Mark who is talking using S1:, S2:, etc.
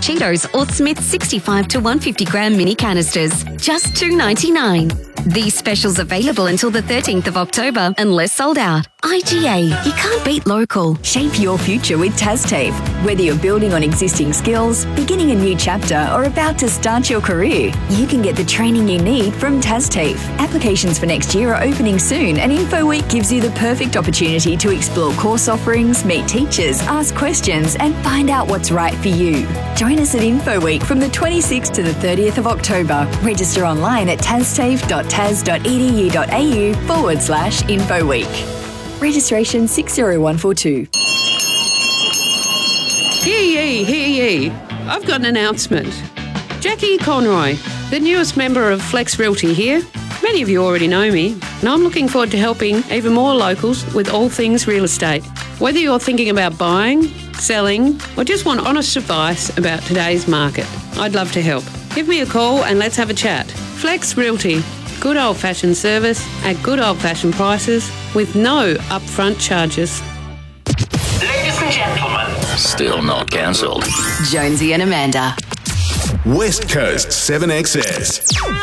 S1: Cheetos or Smith 65 to 150 gram mini canisters. Just $2.99. These specials available until the 13th of October unless sold out. IGA, you can't beat local.
S2: Shape your future with TasTAFE. Whether you're building on existing skills, beginning a new chapter, or about to start your career, you can get the training you need from TasTAFE. Applications for next year are opening soon, and InfoWeek gives you the perfect opportunity to explore course offerings, meet teachers, ask questions, and find out what's right for you. Join us at InfoWeek from the 26th to the 30th of October. Register online at tastafe.tas.edu.au/InfoWeek. Registration 60142.
S3: Hear ye. I've got an announcement. Jackie Conroy, the newest member of Flex Realty here. Many of you already know me, and I'm looking forward to helping even more locals with all things real estate. Whether you're thinking about buying, selling, or just want honest advice about today's market, I'd love to help. Give me a call and let's have a chat. Flex Realty. Good old-fashioned service at good old-fashioned prices with no upfront charges.
S4: Ladies and gentlemen.
S5: Still not cancelled.
S1: Jonesy and Amanda.
S6: West Coast 7XS.